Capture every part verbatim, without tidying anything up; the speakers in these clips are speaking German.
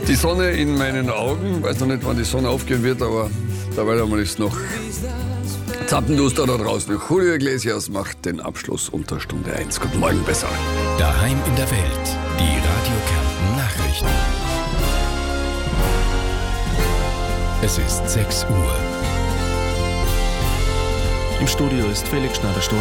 Die Sonne in meinen Augen, weiß noch nicht, wann die Sonne aufgehen wird, aber dabei haben wir es noch zappenduster da draußen. Julio Iglesias macht den Abschluss unter Stunde eins. Guten Morgen, besser. Daheim in der Welt, die Radio Kärnten Nachrichten. Es ist sechs Uhr. Im Studio ist Felix Schneider-Stor.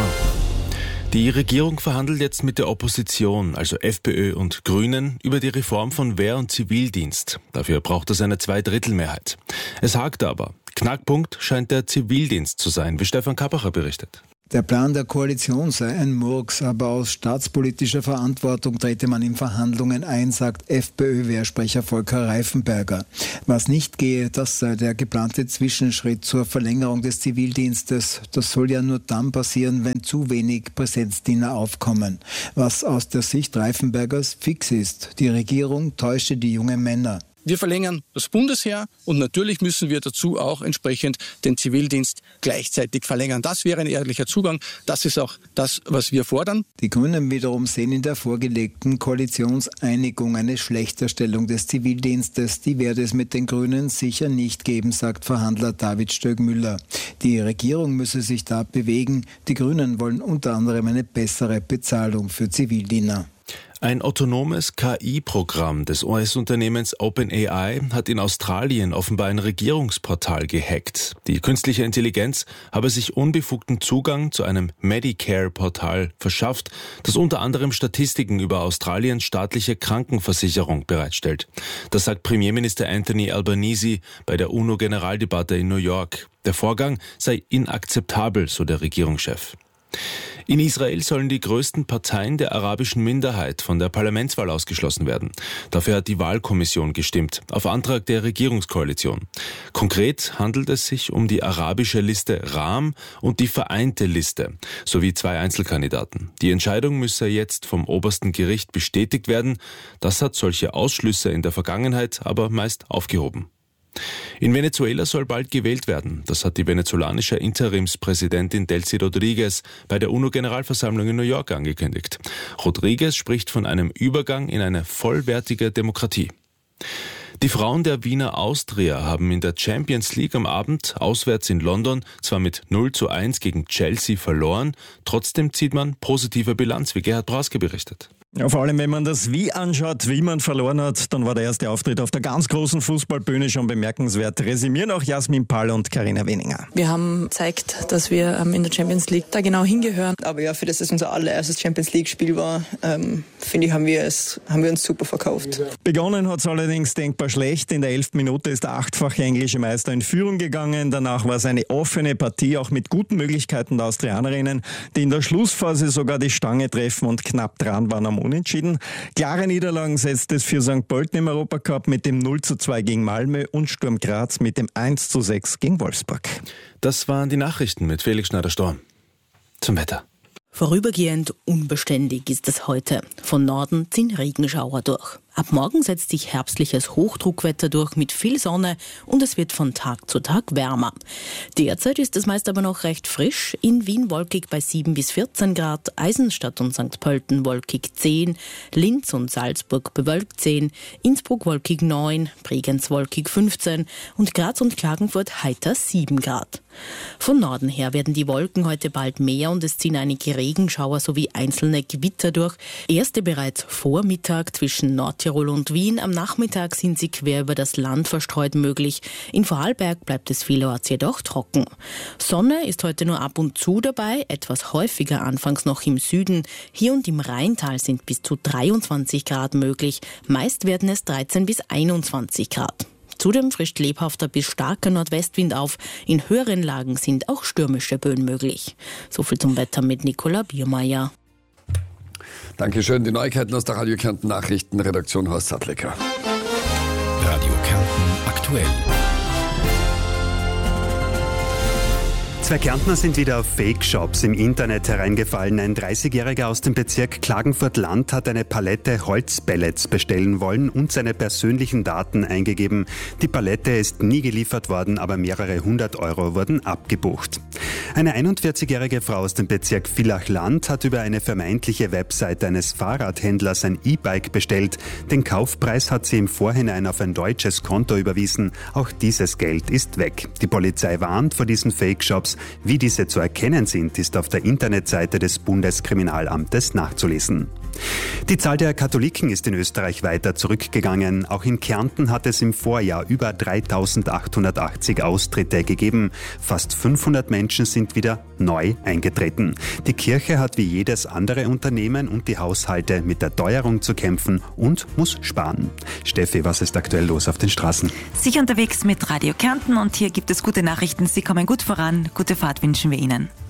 Die Regierung verhandelt jetzt mit der Opposition, also FPÖ und Grünen, über die Reform von Wehr- und Zivildienst. Dafür braucht es eine Zweidrittelmehrheit. Es hakt aber. Knackpunkt scheint der Zivildienst zu sein, wie Stefan Kappacher berichtet. Der Plan der Koalition sei ein Murks, aber aus staatspolitischer Verantwortung trete man in Verhandlungen ein, sagt FPÖ-Wehrsprecher Volker Reifenberger. Was nicht gehe, das sei der geplante Zwischenschritt zur Verlängerung des Zivildienstes. Das soll ja nur dann passieren, wenn zu wenig Präsenzdiener aufkommen. Was aus der Sicht Reifenbergers fix ist: Die Regierung täusche die jungen Männer. Wir verlängern das Bundesheer und natürlich müssen wir dazu auch entsprechend den Zivildienst gleichzeitig verlängern. Das wäre ein ehrlicher Zugang. Das ist auch das, was wir fordern. Die Grünen wiederum sehen in der vorgelegten Koalitionseinigung eine Schlechterstellung des Zivildienstes. Die werde es mit den Grünen sicher nicht geben, sagt Verhandler David Stöckmüller. Die Regierung müsse sich da bewegen. Die Grünen wollen unter anderem eine bessere Bezahlung für Zivildiener. Ein autonomes K I-Programm des U S-Unternehmens OpenAI hat in Australien offenbar ein Regierungsportal gehackt. Die künstliche Intelligenz habe sich unbefugten Zugang zu einem Medicare-Portal verschafft, das unter anderem Statistiken über Australiens staatliche Krankenversicherung bereitstellt. Das sagt Premierminister Anthony Albanese bei der UNO-Generaldebatte in New York. Der Vorgang sei inakzeptabel, so der Regierungschef. In Israel sollen die größten Parteien der arabischen Minderheit von der Parlamentswahl ausgeschlossen werden. Dafür hat die Wahlkommission gestimmt, auf Antrag der Regierungskoalition. Konkret handelt es sich um die arabische Liste Ram und die Vereinte Liste sowie zwei Einzelkandidaten. Die Entscheidung müsse jetzt vom obersten Gericht bestätigt werden. Das hat solche Ausschlüsse in der Vergangenheit aber meist aufgehoben. In Venezuela soll bald gewählt werden. Das hat die venezolanische Interimspräsidentin Delcy Rodriguez bei der UNO-Generalversammlung in New York angekündigt. Rodriguez spricht von einem Übergang in eine vollwertige Demokratie. Die Frauen der Wiener Austria haben in der Champions League am Abend auswärts in London zwar mit null zu eins gegen Chelsea verloren, trotzdem zieht man positive Bilanz, wie Gerhard Brauske berichtet. Ja, vor allem, wenn man das Wie anschaut, wie man verloren hat, dann war der erste Auftritt auf der ganz großen Fußballbühne schon bemerkenswert. Resümieren auch Jasmin Pall und Carina Weninger. Wir haben gezeigt, dass wir ähm, in der Champions League da genau hingehören. Aber ja, für das es unser allererstes Champions League-Spiel war, ähm, finde ich, haben wir, es, haben wir uns super verkauft. Begonnen hat es allerdings denkbar schlecht. In der elften Minute ist der achtfache englische Meister in Führung gegangen. Danach war es eine offene Partie, auch mit guten Möglichkeiten der Austrianerinnen, die in der Schlussphase sogar die Stange treffen und knapp dran waren am Unentschieden. Klare Niederlagen setzt es für Sankt Pölten im Europacup mit dem null zu zwei gegen Malmö und Sturm Graz mit dem eins zu sechs gegen Wolfsburg. Das waren die Nachrichten mit Felix Schneider-Stor. Zum Wetter. Vorübergehend unbeständig ist es heute. Von Norden ziehen Regenschauer durch. Ab morgen setzt sich herbstliches Hochdruckwetter durch mit viel Sonne und es wird von Tag zu Tag wärmer. Derzeit ist es meist aber noch recht frisch. In Wien wolkig bei sieben bis vierzehn Grad, Eisenstadt und Sankt Pölten wolkig zehn, Linz und Salzburg bewölkt zehn, Innsbruck wolkig neun, Bregenz wolkig fünfzehn und Graz und Klagenfurt heiter sieben Grad. Von Norden her werden die Wolken heute bald mehr und es ziehen einige Regenschauer sowie einzelne Gewitter durch. Erste bereits vor Mittag zwischen Nordtirol und Wien. Am Nachmittag sind sie quer über das Land verstreut möglich. In Vorarlberg bleibt es vielerorts jedoch trocken. Sonne ist heute nur ab und zu dabei, etwas häufiger anfangs noch im Süden. Hier und im Rheintal sind bis zu dreiundzwanzig Grad möglich. Meist werden es dreizehn bis einundzwanzig Grad. Zudem frischt lebhafter bis starker Nordwestwind auf. In höheren Lagen sind auch stürmische Böen möglich. So viel zum Wetter mit Nicola Biermeier. Dankeschön. Die Neuigkeiten aus der Radio Kärnten Nachrichtenredaktion Horst Sattlecker. Radio Kärnten aktuell. Zwei Kärntner sind wieder auf Fake-Shops im Internet hereingefallen. Ein dreißigjähriger aus dem Bezirk Klagenfurt-Land hat eine Palette Holzpellets bestellen wollen und seine persönlichen Daten eingegeben. Die Palette ist nie geliefert worden, aber mehrere hundert Euro wurden abgebucht. Eine einundvierzigjährige Frau aus dem Bezirk Villach-Land hat über eine vermeintliche Website eines Fahrradhändlers ein E-Bike bestellt. Den Kaufpreis hat sie im Vorhinein auf ein deutsches Konto überwiesen. Auch dieses Geld ist weg. Die Polizei warnt vor diesen Fake-Shops. Wie diese zu erkennen sind, ist auf der Internetseite des Bundeskriminalamtes nachzulesen. Die Zahl der Katholiken ist in Österreich weiter zurückgegangen. Auch in Kärnten hat es im Vorjahr über dreitausendachthundertachtzig Austritte gegeben. Fast fünfhundert Menschen sind wieder neu eingetreten. Die Kirche hat wie jedes andere Unternehmen und die Haushalte mit der Teuerung zu kämpfen und muss sparen. Steffi, was ist aktuell los auf den Straßen? Sicher unterwegs mit Radio Kärnten und hier gibt es gute Nachrichten. Sie kommen gut voran. Gute Fahrt wünschen wir Ihnen.